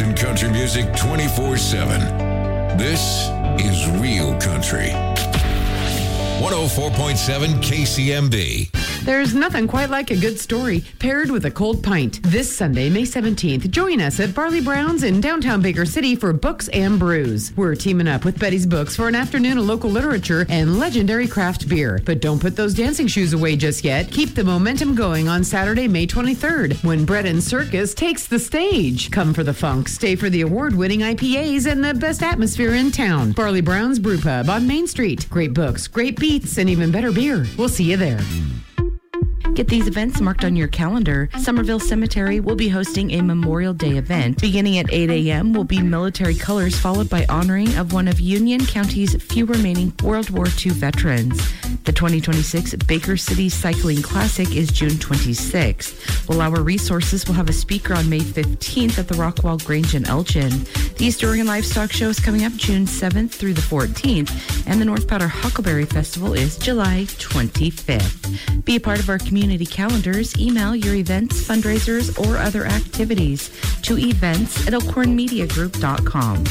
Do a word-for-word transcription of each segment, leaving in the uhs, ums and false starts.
in country music twenty-four seven. This is Real Country. one oh four point seven K C M B. There's nothing quite like a good story paired with a cold pint. This Sunday, May seventeenth, join us at Barley Brown's in downtown Baker City for Books and Brews. We're teaming up with Betty's Books for an afternoon of local literature and legendary craft beer. But don't put those dancing shoes away just yet. Keep the momentum going on Saturday, May twenty-third, when Bread and Circus takes the stage. Come for the funk, stay for the award-winning I P As and the best atmosphere in town. Barley Brown's Brew Pub on Main Street. Great books, great beats, and even better beer. We'll see you there. Get these events marked on your calendar. Somerville Cemetery will be hosting a Memorial Day event. Beginning at eight a.m. will be military colors, followed by honoring of one of Union County's few remaining World War Two veterans. The twenty twenty-six Baker City Cycling Classic is June twenty-sixth, while our resources will have a speaker on May fifteenth at the Rockwall Grange in Elgin. The East Oregon Livestock Show is coming up June seventh through the fourteenth, and the North Powder Huckleberry Festival is July twenty-fifth. Be a part of our community calendars. Email your events, fundraisers, or other activities to events at elkhorn media group dot com.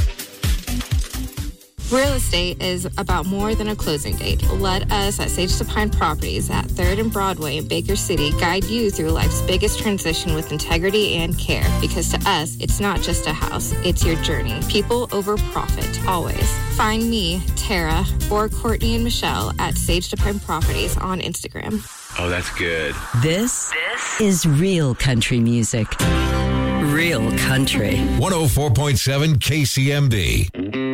Real estate is about more than a closing date. Let us at Sage to Pine Properties at third and Broadway in Baker City guide you through life's biggest transition with integrity and care. Because to us, it's not just a house, it's your journey. People over profit, always. Find me, Tara, or Courtney and Michelle at Sage to Pine Properties on Instagram. Oh, that's good. This, this is real country music. Real country. one oh four point seven K C M B.